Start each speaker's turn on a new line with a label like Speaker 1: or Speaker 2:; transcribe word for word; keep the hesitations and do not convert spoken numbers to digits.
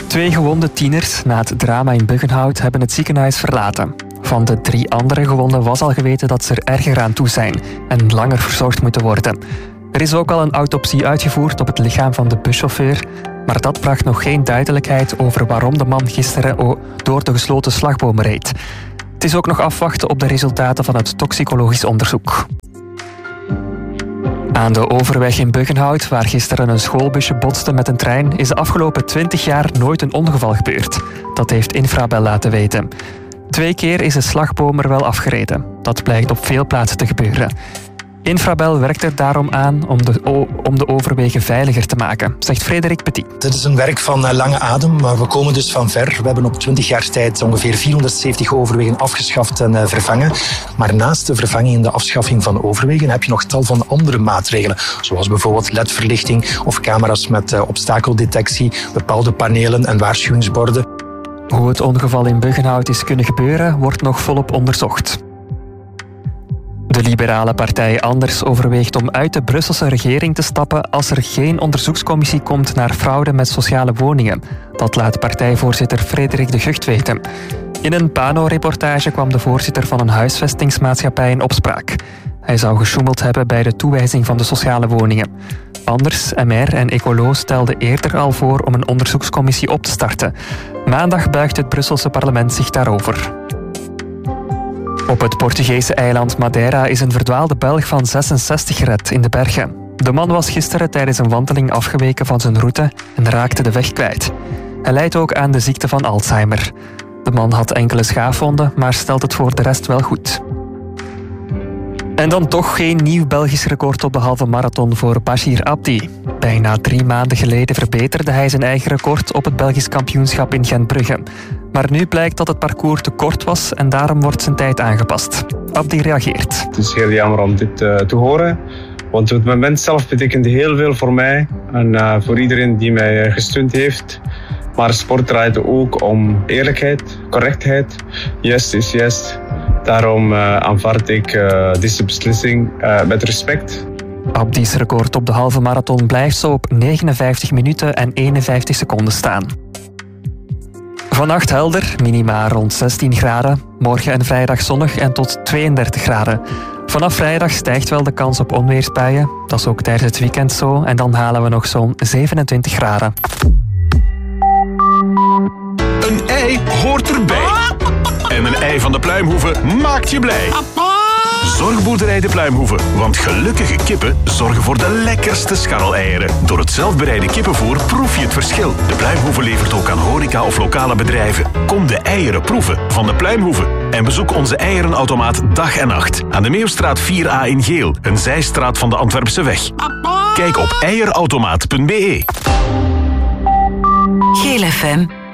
Speaker 1: Twee gewonde tieners na het drama in Buggenhout hebben het ziekenhuis verlaten. Van de drie andere gewonden was al geweten dat ze er erger aan toe zijn en langer verzorgd moeten worden. Er is ook al een autopsie uitgevoerd op het lichaam van de buschauffeur, maar dat bracht nog geen duidelijkheid over waarom de man gisteren door de gesloten slagboom reed. Het is ook nog afwachten op de resultaten van het toxicologisch onderzoek. Aan de overweg in Buggenhout, waar gisteren een schoolbusje botste met een trein, is de afgelopen twintig jaar nooit een ongeval gebeurd. Dat heeft Infrabel laten weten. Twee keer is de slagboom er wel afgereden. Dat blijkt op veel plaatsen te gebeuren. Infrabel werkt er daarom aan om de, om de overwegen veiliger te maken, zegt Frederik Petit.
Speaker 2: Dit is een werk van lange adem, maar we komen dus van ver. We hebben op twintig jaar tijd ongeveer vierhonderdzeventig overwegen afgeschaft en vervangen. Maar naast de vervanging en de afschaffing van overwegen heb je nog tal van andere maatregelen. Zoals bijvoorbeeld L E D-verlichting of camera's met obstakeldetectie, bepaalde panelen en waarschuwingsborden.
Speaker 1: Hoe het ongeval in Buggenhout is kunnen gebeuren, wordt nog volop onderzocht. De liberale partij Anders overweegt om uit de Brusselse regering te stappen als er geen onderzoekscommissie komt naar fraude met sociale woningen. Dat laat partijvoorzitter Frederik de Gucht weten. In een Pano-reportage kwam de voorzitter van een huisvestingsmaatschappij in opspraak. Hij zou gesjoemeld hebben bij de toewijzing van de sociale woningen. Anders, M R en Ecolo stelden eerder al voor om een onderzoekscommissie op te starten. Maandag buigt het Brusselse parlement zich daarover. Op het Portugese eiland Madeira is een verdwaalde Belg van zesenzestig gered in de bergen. De man was gisteren tijdens een wandeling afgeweken van zijn route en raakte de weg kwijt. Hij lijdt ook aan de ziekte van Alzheimer. De man had enkele schaafwonden, maar stelt het voor de rest wel goed. En dan toch geen nieuw Belgisch record op de halve marathon voor Bashir Abdi. Bijna drie maanden geleden verbeterde hij zijn eigen record op het Belgisch kampioenschap in Gentbrugge. Maar nu blijkt dat het parcours te kort was en daarom wordt zijn tijd aangepast. Abdi reageert.
Speaker 3: Het is heel jammer om dit uh, te horen, want het moment zelf betekent heel veel voor mij en uh, voor iedereen die mij uh, gesteund heeft. Maar sport draait ook om eerlijkheid, correctheid. Yes is yes. Daarom uh, aanvaard ik uh, deze beslissing uh, met respect.
Speaker 1: Abdi's record op de halve marathon blijft zo op negenenvijftig minuten en eenenvijftig seconden staan. Vannacht helder, minima rond zestien graden. Morgen en vrijdag zonnig en tot tweeëndertig graden. Vanaf vrijdag stijgt wel de kans op onweersbuien. Dat is ook tijdens het weekend zo. En dan halen we nog zo'n zevenentwintig graden.
Speaker 4: Een ei hoort erbij. En een ei van de Pluimhoeve maakt je blij. Zorgboerderij de Pluimhoeve, want gelukkige kippen zorgen voor de lekkerste scharreleieren. Door het zelfbereide kippenvoer proef je het verschil. De Pluimhoeve levert ook aan horeca of lokale bedrijven. Kom de eieren proeven van de Pluimhoeve. En bezoek onze eierenautomaat dag en nacht. Aan de Meeuwstraat vier A in Geel, een zijstraat van de Antwerpse weg. Kijk op eierautomaat punt be.
Speaker 5: Geel F M.